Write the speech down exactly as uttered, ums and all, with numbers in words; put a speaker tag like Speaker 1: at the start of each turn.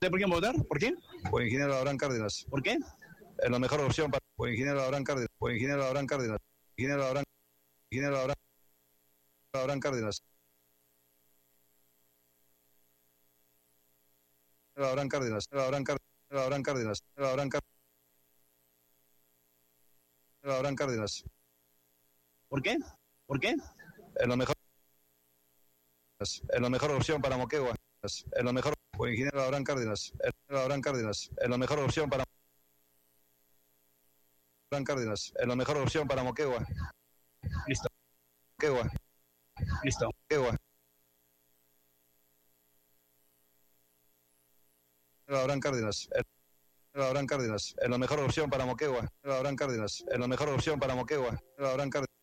Speaker 1: ¿Usted por quién va a votar? ¿Por quién?
Speaker 2: Por ingeniero Abraham Cárdenas.
Speaker 1: ¿Por qué?
Speaker 2: Es la mejor opción para... Por ingeniero Abraham Cárdenas. Por ingeniero Abraham Cárdenas. Ingeniero Abraham... Ingeniero Abraham... Abraham Cárdenas. Abraham Cárdenas. Abraham Cárdenas. Abraham Cárdenas. Abraham Cárdenas. Abraham Cárdenas.
Speaker 1: ¿Por qué? ¿Por qué?
Speaker 2: Es la mejor... Es la mejor opción para Moquegua. Es la mejor... Por ingeniero Abraham Cárdenas. Abraham Cárdenas. Es la mejor opción para... Abraham Cárdenas. Es la mejor opción para Moquegua.
Speaker 1: Listo.
Speaker 2: Moquegua.
Speaker 1: Listo.
Speaker 2: Moquegua. Abraham Cárdenas. Abraham Cárdenas. Es la mejor opción para Moquegua. Abraham Cárdenas. Es la mejor opción para Moquegua. Abraham Cárdenas.